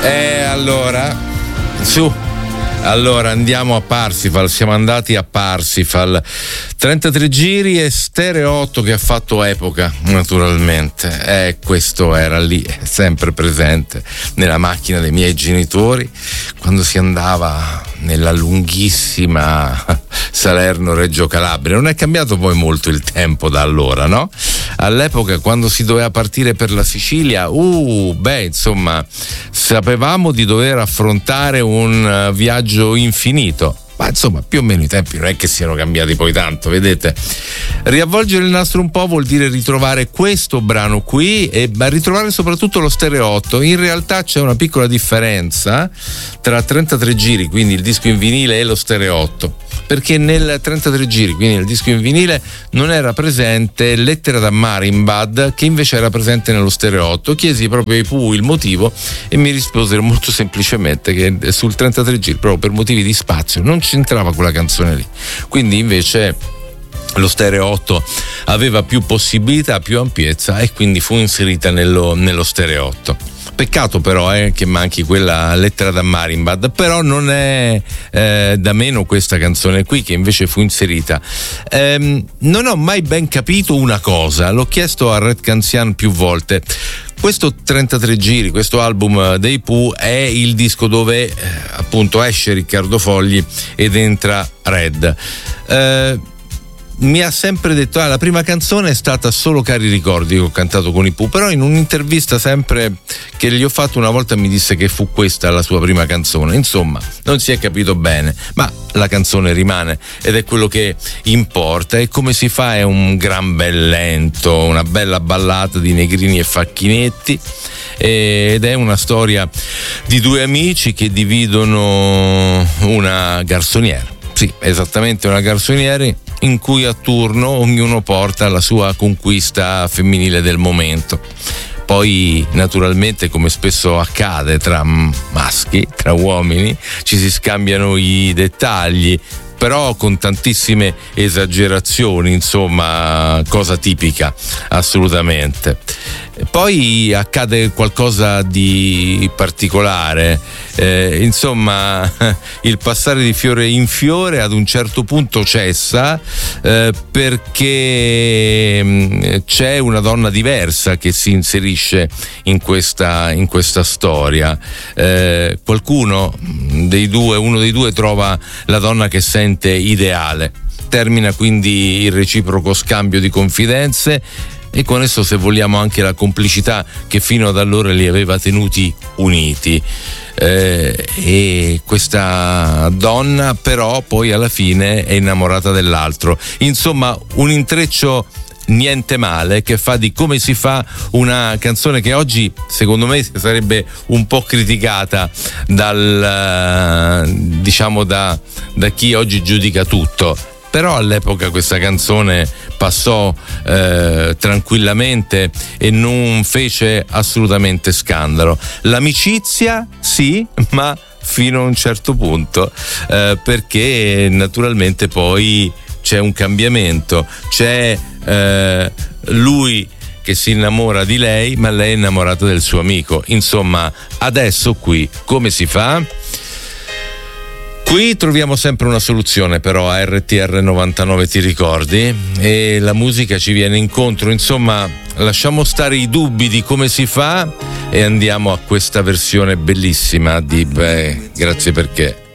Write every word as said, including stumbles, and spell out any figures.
E allora, su, allora andiamo a Parsifal, siamo andati a Parsifal. trentatré giri e Stereo otto che ha fatto epoca, naturalmente. E eh, questo era lì, sempre presente nella macchina dei miei genitori quando si andava nella lunghissima Salerno-Reggio Calabria. Non è cambiato poi molto il tempo da allora, no? All'epoca, quando si doveva partire per la Sicilia, uh, beh, insomma, sapevamo di dover affrontare un uh, viaggio infinito. Ma insomma, più o meno i tempi non è che siano cambiati poi tanto, vedete? Riavvolgere il nastro un po' vuol dire ritrovare questo brano qui e ritrovare soprattutto lo Stereo otto. In realtà c'è una piccola differenza tra trentatré giri, quindi il disco in vinile, e lo Stereo otto, perché nel trentatré giri, quindi nel disco in vinile, non era presente Lettera da Marienbad, che invece era presente nello Stereo otto. Chiesi proprio ai Pooh il motivo e mi risposero molto semplicemente che sul trentatré giri, proprio per motivi di spazio, non c'entrava quella canzone lì. Quindi invece lo Stereo otto aveva più possibilità, più ampiezza, e quindi fu inserita nello, nello Stereo otto. Peccato però eh, che manchi quella Lettera da Marienbad, però non è eh, da meno questa canzone qui che invece fu inserita. Ehm, non ho mai ben capito una cosa, l'ho chiesto a Red Canzian più volte. Questo trentatré giri, questo album dei Pooh, è il disco dove eh, appunto esce Riccardo Fogli ed entra Red. Eh, mi ha sempre detto ah, la prima canzone è stata Solo Cari Ricordi che ho cantato con i Pooh, però in un'intervista sempre che gli ho fatto una volta mi disse che fu questa la sua prima canzone. Insomma, non si è capito bene, ma la canzone rimane ed è quello che importa. E Come si fa è un gran bel lento, una bella ballata di Negrini e Facchinetti, ed è una storia di due amici che dividono una garsoniera. Sì, esattamente, una garsoniera in cui a turno ognuno porta la sua conquista femminile del momento. Poi, naturalmente, come spesso accade tra maschi, tra uomini, ci si scambiano i dettagli, però con tantissime esagerazioni, insomma, cosa tipica, assolutamente. Poi accade qualcosa di particolare, eh, insomma, il passare di fiore in fiore ad un certo punto cessa, eh, perché mh, c'è una donna diversa che si inserisce in questa, in questa storia. Eh, qualcuno dei due, uno dei due trova la donna che sente ideale. Termina quindi il reciproco scambio di confidenze e con esso, se vogliamo, anche la complicità che fino ad allora li aveva tenuti uniti. Eh, e questa donna però poi alla fine è innamorata dell'altro. Insomma, un intreccio niente male che fa di Come si fa una canzone che oggi secondo me sarebbe un po' criticata dal diciamo da, da chi oggi giudica tutto. Però all'epoca questa canzone passò eh, tranquillamente e non fece assolutamente scandalo. L'amicizia sì, ma fino a un certo punto, eh, perché naturalmente poi c'è un cambiamento, c'è eh, lui che si innamora di lei, ma lei è innamorata del suo amico. Insomma, adesso qui come si fa? Qui troviamo sempre una soluzione però a R T R novantanove, ti ricordi? E la musica ci viene incontro. Insomma, lasciamo stare i dubbi di come si fa e andiamo a questa versione bellissima di beh, grazie perché